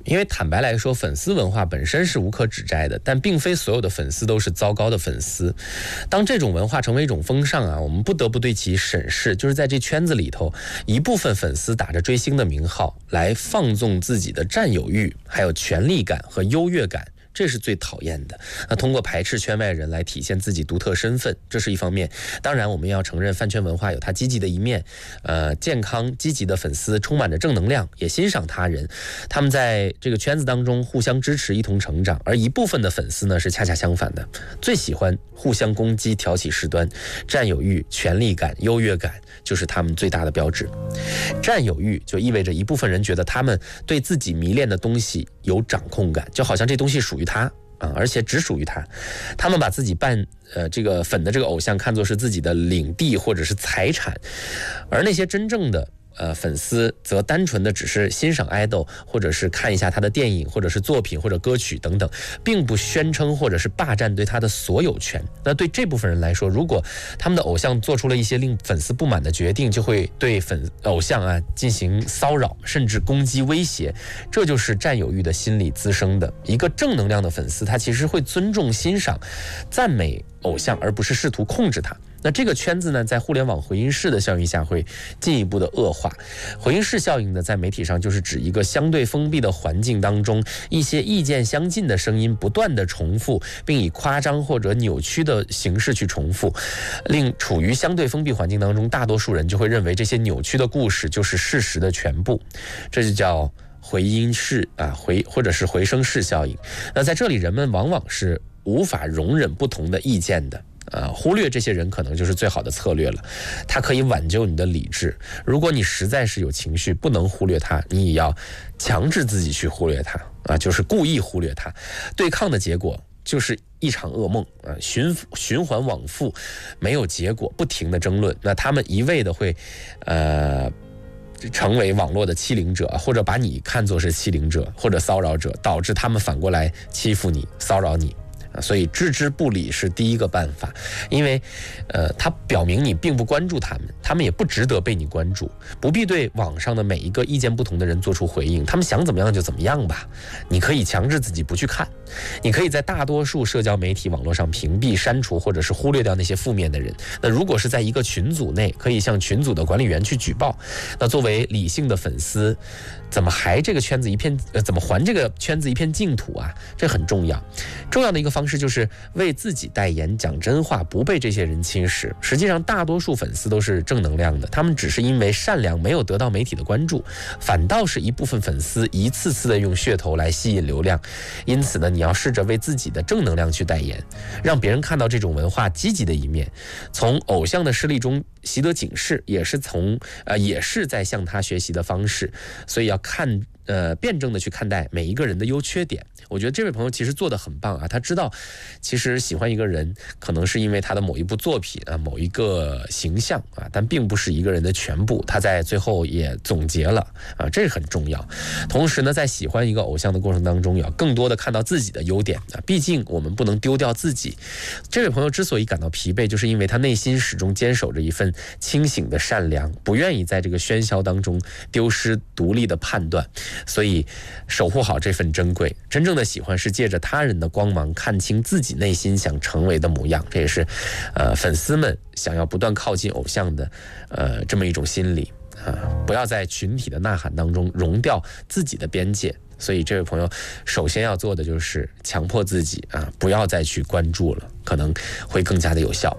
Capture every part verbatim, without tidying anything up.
因为坦白来说，粉丝文化本身是无可指摘的，但并非所有的粉丝都是糟糕的粉丝。当这种文化成为一种风尚啊，我们不得不对其审视，就是在这圈子里头，一部分粉丝打着追星的名号来放纵自己的占有欲，还有权力感和优越感。这是最讨厌的。那通过排斥圈外人来体现自己独特身份，这是一方面。当然，我们要承认饭圈文化有它积极的一面，呃，健康积极的粉丝充满着正能量，也欣赏他人，他们在这个圈子当中互相支持，一同成长。而一部分的粉丝呢，是恰恰相反的，最喜欢互相攻击，挑起事端，占有欲、权力感、优越感就是他们最大的标志。占有欲就意味着一部分人觉得他们对自己迷恋的东西有掌控感，就好像这东西属于他啊，而且只属于他。他们把自己扮呃这个粉的这个偶像看作是自己的领地或者是财产，而那些真正的呃，粉丝则单纯的只是欣赏爱豆，或者是看一下他的电影，或者是作品，或者歌曲等等，并不宣称或者是霸占对他的所有权。那对这部分人来说，如果他们的偶像做出了一些令粉丝不满的决定，就会对粉偶像啊进行骚扰，甚至攻击威胁，这就是占有欲的心理滋生的。一个正能量的粉丝，他其实会尊重、欣赏、赞美偶像，而不是试图控制他。那这个圈子呢，在互联网回音室的效应下会进一步的恶化。回音室效应呢，在媒体上就是指一个相对封闭的环境当中，一些意见相近的声音不断的重复，并以夸张或者扭曲的形式去重复，令处于相对封闭环境当中，大多数人就会认为这些扭曲的故事就是事实的全部，这就叫回音室啊，回或者是回声室效应。那在这里，人们往往是无法容忍不同的意见的。呃，忽略这些人可能就是最好的策略了，它可以挽救你的理智。如果你实在是有情绪，不能忽略它，你也要强制自己去忽略它啊，就是故意忽略它。对抗的结果就是一场噩梦啊，循循环往复，没有结果，不停的争论。那他们一味的会，呃。成为网络的欺凌者，或者把你看作是欺凌者或者骚扰者，导致他们反过来欺负你、骚扰你。所以置之不理是第一个办法，因为呃，它表明你并不关注他们，他们也不值得被你关注，不必对网上的每一个意见不同的人做出回应，他们想怎么样就怎么样吧。你可以强制自己不去看，你可以在大多数社交媒体网络上屏蔽、删除或者是忽略掉那些负面的人。那如果是在一个群组内，可以向群组的管理员去举报。那作为理性的粉丝，怎么还这个圈子一片呃，怎么还这个圈子一片净土啊？这很重要。重要的一个方式就是为自己代言，讲真话，不被这些人侵蚀。实际上，大多数粉丝都是正能量的，他们只是因为善良没有得到媒体的关注，反倒是一部分粉丝一次次的用噱头来吸引流量。因此呢，你要试着为自己的正能量去代言，让别人看到这种文化积极的一面，从偶像的事例中习得警示，也是从呃也是在向他学习的方式。所以要看呃辩证的去看待每一个人的优缺点。我觉得这位朋友其实做得很棒啊，他知道其实喜欢一个人可能是因为他的某一部作品啊，某一个形象啊，但并不是一个人的全部。他在最后也总结了啊，这很重要。同时呢，在喜欢一个偶像的过程当中，要更多的看到自己的优点啊，毕竟我们不能丢掉自己。这位朋友之所以感到疲惫，就是因为他内心始终坚守着一份清醒的善良，不愿意在这个喧嚣当中丢失独立的判断，所以守护好这份珍贵。真正的喜欢是借着他人的光芒看清自己内心想成为的模样，这也是呃粉丝们想要不断靠近偶像的呃这么一种心理啊，不要在群体的呐喊当中融掉自己的边界。所以这位朋友首先要做的就是强迫自己啊，不要再去关注了，可能会更加的有效。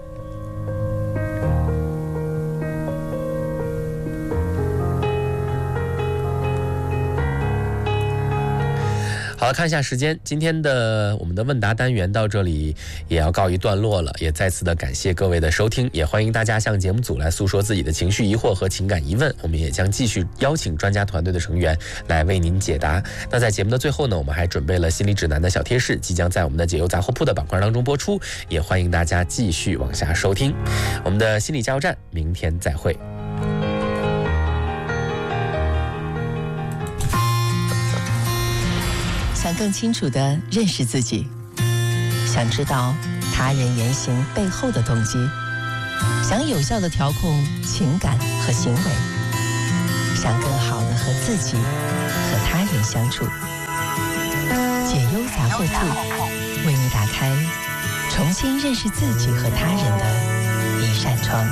好了，看一下时间，今天的我们的问答单元到这里也要告一段落了，也再次的感谢各位的收听，也欢迎大家向节目组来诉说自己的情绪疑惑和情感疑问，我们也将继续邀请专家团队的成员来为您解答。那在节目的最后呢，我们还准备了心理指南的小贴士，即将在我们的解忧杂货铺的板块当中播出，也欢迎大家继续往下收听。我们的心理加油站，明天再会。 想更清楚地认识自己，想知道他人言行背后的动机，想有效地调控情感和行为，想更好地和自己和他人相处。 解忧杂货铺，为你打开重新认识自己和他人的一扇窗。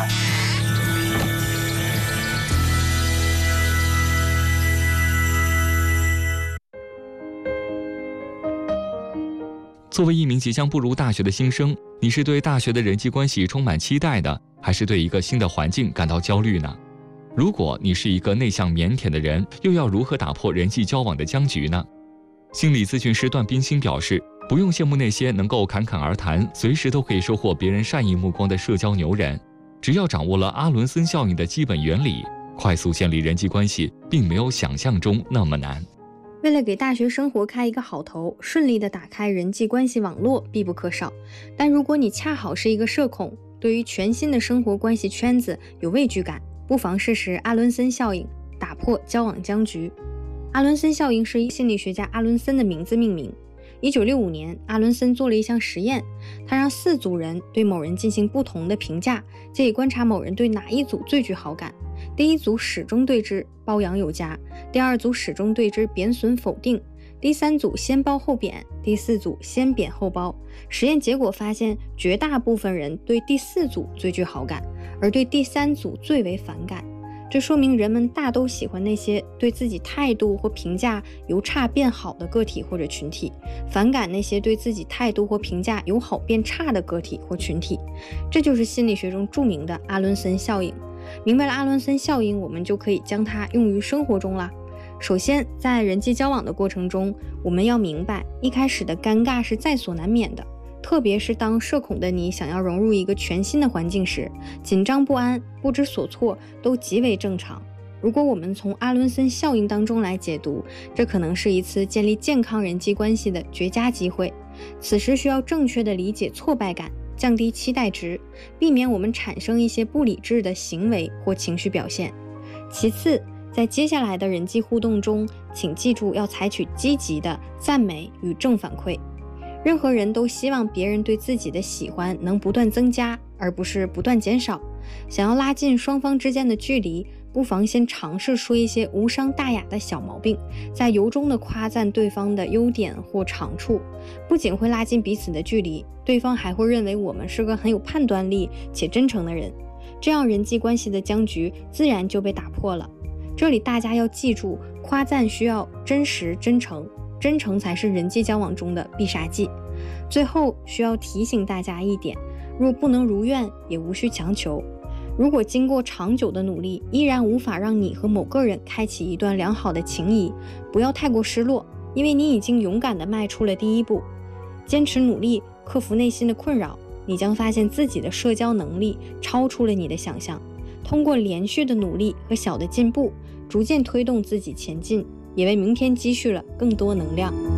作为一名即将步入大学的新生，你是对大学的人际关系充满期待的，还是对一个新的环境感到焦虑呢？如果你是一个内向腼腆的人，又要如何打破人际交往的僵局呢？心理咨询师段冰心表示，不用羡慕那些能够侃侃而谈，随时都可以收获别人善意目光的社交牛人，只要掌握了阿伦森效应的基本原理，快速建立人际关系并没有想象中那么难。 为了给大学生活开一个好头，顺利地打开人际关系网络必不可少。但如果你恰好是一个社恐，对于全新的生活关系圈子有畏惧感，不妨试试阿伦森效应，打破交往僵局。阿伦森效应是以心理学家阿伦森的名字命名。一九六五年，阿伦森做了一项实验，他让四组人对某人进行不同的评价，借以观察某人对哪一组最具好感。第一组始终对之褒扬有加，第二组始终对之贬损否定，第三组先褒后贬，第四组先贬后褒。实验结果发现，绝大部分人对第四组最具好感，而对第三组最为反感。这说明人们大都喜欢那些对自己态度或评价由差变好的个体或者群体，反感那些对自己态度或评价由好变差的个体或群体。这就是心理学中著名的阿伦森效应。明白了阿伦森效应，我们就可以将它用于生活中啦。首先，在人际交往的过程中，我们要明白，一开始的尴尬是在所难免的，特别是当社恐的你想要融入一个全新的环境时，紧张不安、不知所措都极为正常。如果我们从阿伦森效应当中来解读，这可能是一次建立健康人际关系的绝佳机会。此时需要正确的理解挫败感，降低期待值，避免我们产生一些不理智的行为或情绪表现。其次，在接下来的人际互动中，请记住要采取积极的赞美与正反馈。任何人都希望别人对自己的喜欢能不断增加，而不是不断减少。想要拉近双方之间的距离，不妨先尝试说一些无伤大雅的小毛病，再由衷地夸赞对方的优点或长处。不仅会拉近彼此的距离，对方还会认为我们是个很有判断力且真诚的人，这样人际关系的僵局自然就被打破了。这里大家要记住，夸赞需要真实真诚，真诚才是人际交往中的必杀技。最后需要提醒大家一点，若不能如愿，也无需强求。如果经过长久的努力，依然无法让你和某个人开启一段良好的情谊，不要太过失落，因为你已经勇敢地迈出了第一步。坚持努力，克服内心的困扰，你将发现自己的社交能力超出了你的想象。通过连续的努力和小的进步，逐渐推动自己前进，也为明天积蓄了更多能量。